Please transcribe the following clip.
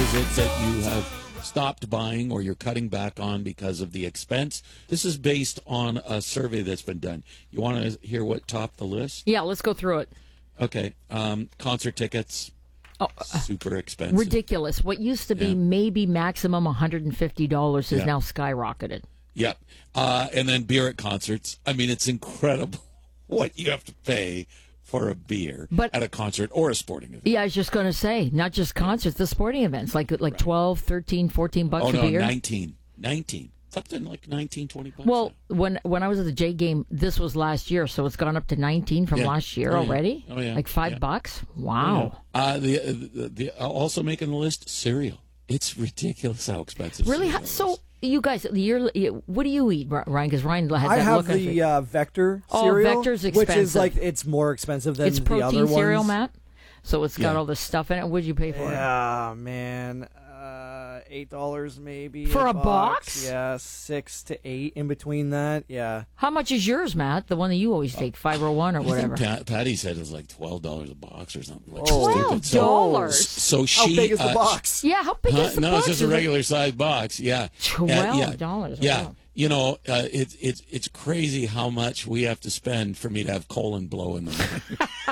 is it that you have stopped buying or you're cutting back on because of the expense? This is based on a survey that's been done. You want to hear what topped the list? Yeah, let's go through it. Okay. Concert tickets. Super expensive. Ridiculous. What used to be maybe maximum $150 has now skyrocketed. Yep. And then beer at concerts. I mean, it's incredible what you have to pay for a beer at a concert or a sporting event. Yeah, I was just going to say, not just concerts, the sporting events, like 12, 13, 14 bucks a beer. 19. Something like 19, 20 bucks. Well, when I was at the J game, this was last year, so it's gone up to 19 from last year already. Oh, yeah. Like $5. Wow. The also making the list, cereal. It's ridiculous how expensive. Really? Cereal is. So you guys, what do you eat, Ryan? Because Ryan had that I have look the Vector cereal, Vector's which expensive. is like it's more expensive than it's the other protein ones. cereal, Matt. So it's got all this stuff in it. What'd you pay for it? Yeah, man, $8 maybe for a box. Yeah, 6 to 8 in between that. Yeah. How much is yours, Matt? The one that you always take, 501 or whatever. Patty said it was like $12 a box or something. Like $12. So she. How big is the box? Yeah, how big is the box? No, it's just a regular size box. Yeah. $12. Yeah. Wow. You know, it's crazy how much we have to spend for me to have colon blow in the morning.